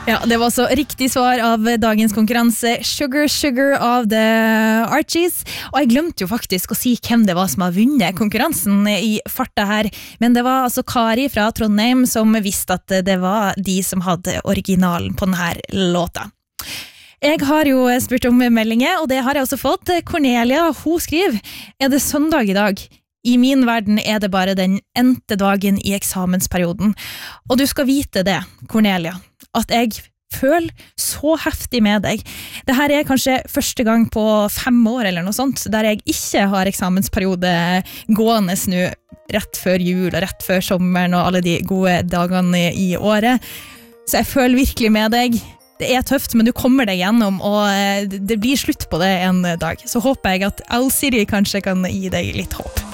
Ja, det var så riktig svar av dagens konkurranse Sugar Sugar av The Archies. Og jeg glemte jo faktisk å si hvem det var som har vunnet konkurransen i farta her. Men det var altså Kari fra Trondheim som visste at det var de som hadde originalen på denne låta. Jeg har jo spurt om meldinger, og det har jeg også fått. Cornelia, hun skriver, er det søndag i dag? I min verden er det bare den endte dagen i eksamensperioden. Og du skal vite det, Cornelia, at jeg føler så heftig med deg. Dette er kanskje første gang på 5 år eller noe sånt, der jeg ikke har eksamensperiode gående nå rett før jul og rett før sommeren og alle de gode dagene i året. Så jeg føler virkelig med deg. Det er tøft, men du kommer deg gjennom, og det blir slutt på det en dag. Så håper jeg at Owl City kanskje kan gi deg litt håp.